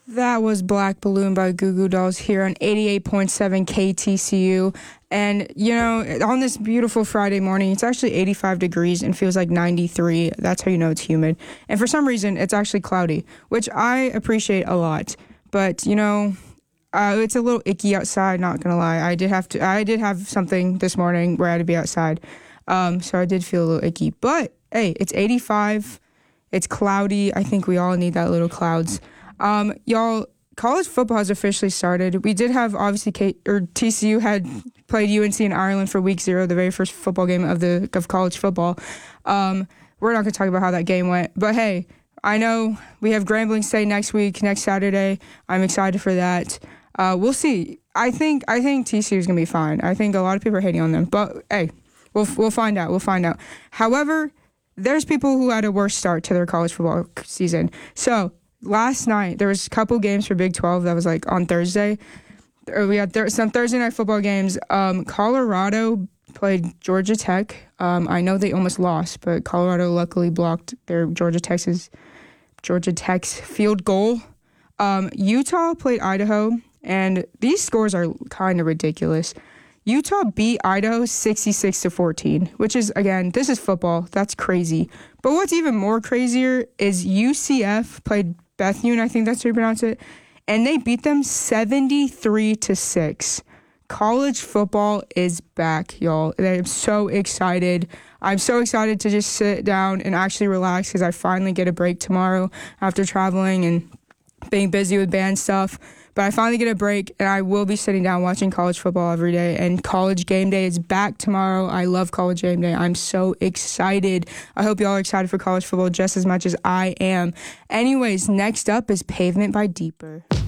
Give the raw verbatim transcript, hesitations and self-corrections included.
That was Black Balloon by Goo Goo Dolls here on eighty-eight point seven K T C U. And, you know, on this beautiful Friday morning, it's actually eighty-five degrees and feels like ninety-three. That's how you know it's humid. And for some reason, it's actually cloudy, which I appreciate a lot. But, you know, uh, it's a little icky outside, not going to lie. I did have to. I did have something this morning where I had to be outside. Um, so I did feel a little icky. But, hey, it's eighty-five. It's cloudy. I think we all need that little clouds. Um, y'all, college football has officially started. We did have, obviously, K- or T C U had played U N C in Ireland for week zero, the very first football game of the of college football. Um, we're not going to talk about how that game went. But, hey, I know we have Grambling State next week, next Saturday. I'm excited for that. Uh, we'll see. I think I think T C U is going to be fine. I think a lot of people are hating on them. But, hey, we'll we'll find out. We'll find out. However, there's people who had a worse start to their college football season. So, last night, there was a couple games for Big twelve that was like on Thursday. Or we had th- some Thursday night football games. Um, Colorado played Georgia Tech. Um, I know they almost lost, but Colorado luckily blocked their Georgia Tech's Georgia Tech's field goal. Um, Utah played Idaho, and these scores are kind of ridiculous. Utah beat Idaho sixty-six to fourteen, which is, again, this is football. That's crazy. But what's even more crazier is U C F played Bethune, I think that's how you pronounce it, and they beat them seventy-three to six. College football is back, y'all. And I'm so excited. I'm so excited to just sit down and actually relax because I finally get a break tomorrow after traveling and being busy with band stuff. But I finally get a break, and I will be sitting down watching college football every day. And College Game Day is back tomorrow. I love College Game Day. I'm so excited. I hope y'all are excited for college football just as much as I am. Anyways, next up is Pavement by Deeper.